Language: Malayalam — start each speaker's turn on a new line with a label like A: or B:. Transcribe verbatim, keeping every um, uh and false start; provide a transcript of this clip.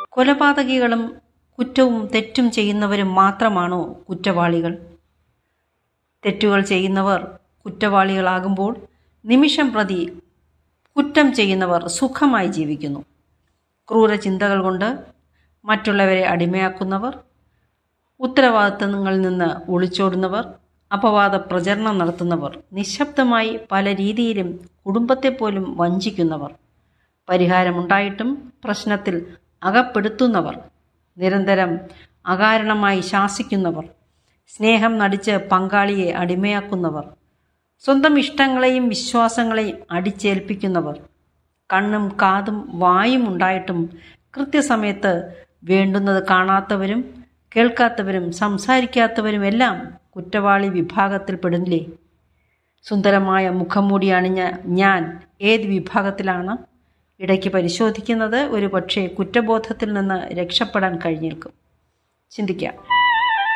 A: കൊലപാതകികളും കുറ്റവും തെറ്റും ചെയ്യുന്നവരും മാത്രമാണോ കുറ്റവാളികൾ? തെറ്റുകൾ ചെയ്യുന്നവർ കുറ്റവാളികളാകുമ്പോൾ നിമിഷം പ്രതി കുറ്റം ചെയ്യുന്നവർ സുഖമായി ജീവിക്കുന്നു. ക്രൂര ചിന്തകൾ കൊണ്ട് മറ്റുള്ളവരെ അടിമയാക്കുന്നവർ, ഉത്തരവാദിത്തങ്ങളിൽ നിന്ന് ഒളിച്ചോടുന്നവർ, അപവാദ പ്രചരണം നടത്തുന്നവർ, നിശബ്ദമായി പല രീതിയിലും കുടുംബത്തെപ്പോലും വഞ്ചിക്കുന്നവർ, പരിഹാരമുണ്ടായിട്ടും പ്രശ്നത്തിൽ അകപ്പെടുത്തുന്നവർ, നിരന്തരം അകാരണമായി ശാസിക്കുന്നവർ, സ്നേഹം നടിച്ച് പങ്കാളിയെ അടിമയാക്കുന്നവർ, സ്വന്തം ഇഷ്ടങ്ങളെയും വിശ്വാസങ്ങളെയും അടിച്ചേൽപ്പിക്കുന്നവർ, കണ്ണും കാതും വായും ഉണ്ടായിട്ടും കൃത്യസമയത്ത് വേണ്ടുന്നത് കാണാത്തവരും കേൾക്കാത്തവരും സംസാരിക്കാത്തവരുമെല്ലാം കുറ്റവാളി വിഭാഗത്തിൽ പെടുന്നില്ലേ? സുന്ദരമായ മുഖംമൂടി അണിഞ്ഞ ഞാൻ ഏത് വിഭാഗത്തിലാണ്? ഇടയ്ക്ക് പരിശോധിക്കുന്നത് ഒരു പക്ഷേ കുറ്റബോധത്തിൽ നിന്ന് രക്ഷപ്പെടാൻ കഴിഞ്ഞേൽക്കും. ചിന്തിക്കാം.